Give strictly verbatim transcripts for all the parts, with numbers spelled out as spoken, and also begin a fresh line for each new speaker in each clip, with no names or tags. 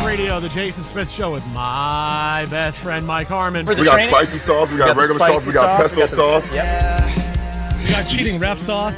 Radio, the Jason Smith Show with my best friend Mike Harmon.
We got training? spicy sauce, we got, we got regular sauce, we got pesto we got the, sauce.
Yep.
We got cheating ref sauce.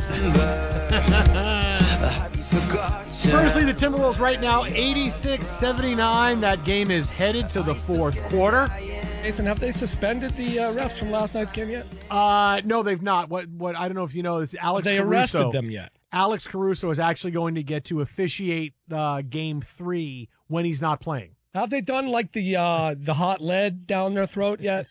Firstly, the Timberwolves right now, eighty-six seventy-nine. That game is headed to the fourth quarter.
Jason, have they suspended the uh, refs from last night's game yet?
Uh, no, they've not. What? What? I don't know if you know. It's Alex.
Have they
Caruso.
arrested them yet?
Alex Caruso is actually going to get to officiate uh, game three when he's not playing.
Have they done like the uh, the hot lead down their throat yet?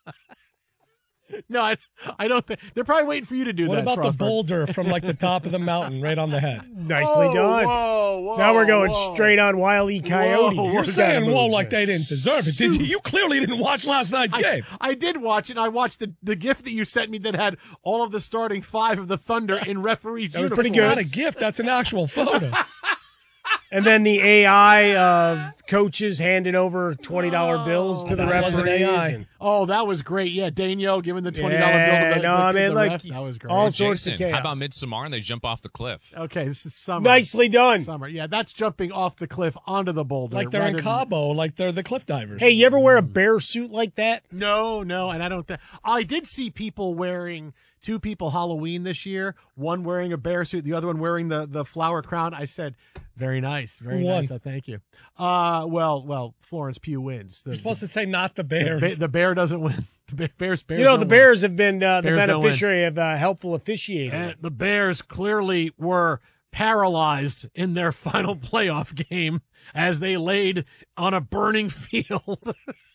No, I, I don't think they're probably waiting for you to do
what
that.
What about
Frostberg?
the boulder from like the top of the mountain right on the head?
Nicely
oh,
done.
Whoa, whoa,
now we're going
whoa.
straight on Wile E. Coyote.
Whoa,
You're saying whoa like they didn't deserve it, did you? You clearly didn't watch last night's
I,
game.
I did watch it. I watched the, the gift that you sent me that had all of the starting five of the Thunder in referees'
That was
uniforms.
pretty good.
Not a gift. That's an actual photo.
And then the A I of coaches handing over twenty dollar bills to the
that wasn't
referees.
A I.
And,
Oh, that was great. Yeah, Danielle giving the twenty dollar
Yeah,
bill to the,
no,
the,
I mean,
the
like,
ref. That was great.
all
Hey,
sorts of
Jason,
chaos.
how about Midsommar and they jump off the cliff?
Okay, this is summer.
Nicely done.
Summer. Yeah, that's jumping off the cliff onto the boulder.
Like they're in
rather than-
Cabo, like they're the cliff divers.
Hey, you ever wear a bear suit like that?
No, no, and I don't think I did see people wearing two people Halloween this year. One wearing a bear suit, the other one wearing the the flower crown. I said, very nice, very
Who won?
nice. I thank you. Uh, well, well, Florence Pugh wins. The,
You're supposed to say not the
the,
Bears.
the, the bear doesn't win. The Bears, Bears.
You know,
don't
the
win.
Bears have been uh, the
Bears don't
beneficiary of uh, helpful officiating.
And the Bears clearly were paralyzed in their final playoff game as they laid on a burning field.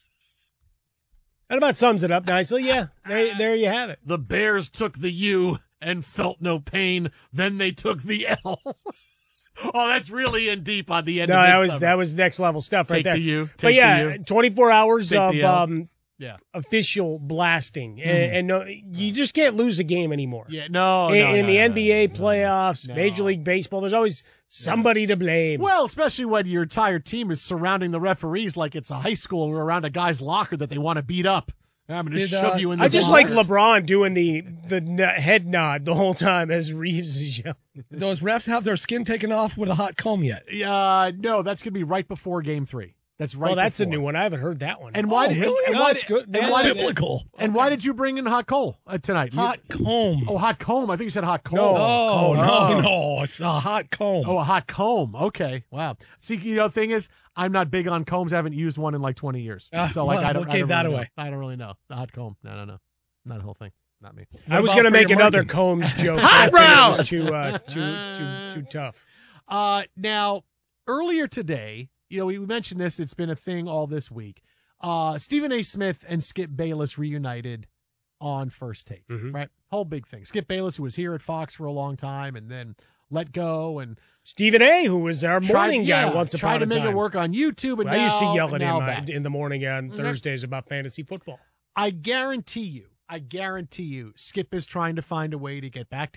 That about sums it up nicely. Yeah, there, there you have it.
The Bears took the U and felt no pain. Then they took the L. Oh, that's really in deep on the end.
No,
of
that was
Midsummer.
that was next level stuff right
Take
there.
the U.
But
Take
yeah,
the U.
twenty-four hours
Take
of
the L.
um,
Yeah.
official blasting, and, and no, you just can't lose a game anymore.
Yeah. No.
in
no,
in
no,
the
no,
N B A
no,
playoffs,
no.
Major League Baseball, there's always somebody to blame.
Well, especially when your entire team is surrounding the referees like it's a high school or around a guy's locker that they want to beat up. I'm going to
Did,
shove
uh,
you in the
I just like
locker.
LeBron doing the the n- head nod the whole time as Reeves is yelling.
Those refs have their skin taken off with a hot comb yet?
Uh, no, that's going to be right before game three. That's right.
Oh, that's
before.
a new one. I haven't heard that one.
And why
Oh,
did
really?
and
No,
why
it's
did-
good.
And
That's
why did,
biblical.
and why did you bring in hot coal uh, tonight? You-
Hot comb.
oh, hot comb. I think you said hot coal.
No.
Oh,
Oh,
no,
no.
no. It's a hot comb.
Oh, a hot comb. Okay. Wow. See, you know, the thing is, I'm not big on combs. I haven't used one in like twenty years.
Ah,
so, like,
well,
I don't,
what
I
gave
don't
that
really
away?
know. I don't really know. The hot comb. No, no, no. Not the whole thing. Not me.
I was
about
going to make
Freddie
another
Mercury?
Combs joke.
Hot
but it was
brown!
too, uh, too, too, too tough.
Uh, now, earlier today, you know, we mentioned this. It's been a thing all this week. Uh, Stephen A. Smith and Skip Bayless reunited on First Take,
Mhm.
right? Whole big thing. Skip Bayless, who was here at Fox for a long time and then let go and
Stephen A., who was our
tried,
morning guy
yeah,
once
tried
upon
to
a
make
time.
it work on YouTube. And
I used to
now-
yell at
now
him uh,
back.
in the morning on
Mhm.
Thursdays about fantasy football.
I guarantee you, I guarantee you, Skip is trying to find a way to get back